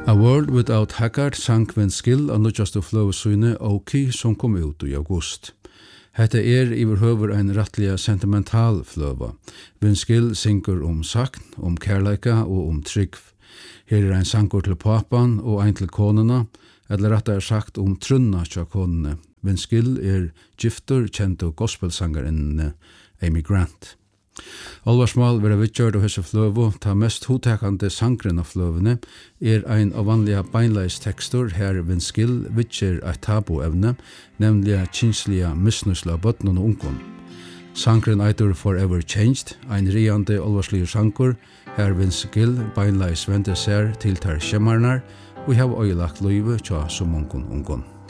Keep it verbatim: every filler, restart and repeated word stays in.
A World Without Haggard sang Vince Gill av nødjaste fløvesyne Oki som kom ut i august. Hetta er iverhøver ein rattliga sentimental fløva. Vince Gill synger om sakn, om kærleika og om trygg. Her er ein sangur til papan og ein til konuna, eller rett er sagt om trunna tja konene. Vince Gill er giftur kjent og gospelsangerinne Amy Grant. Alvarsmal vera vitgjørd av hese fløvo, ta mest hotekande sangren av fløvene, er ein av vanliga beinleis tekstur her Vince Gill vitgjør eit tabuevne, nemlig kinsliga misnusla bøtnen og ungen. Sangren eitur Forever Changed, ein riande alvarslige sangur, her Vince Gill beinleis vende ser til tar skjemmarnar, og hava øylagt løyve tja som ungen ungen.